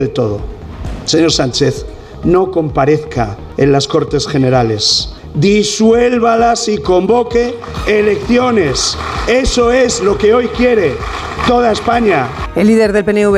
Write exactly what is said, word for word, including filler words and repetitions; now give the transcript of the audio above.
de todo. Señor Sánchez, no comparezca en las Cortes Generales. Disuélvalas y convoque elecciones. Eso es lo que hoy quiere toda España. El líder del P N V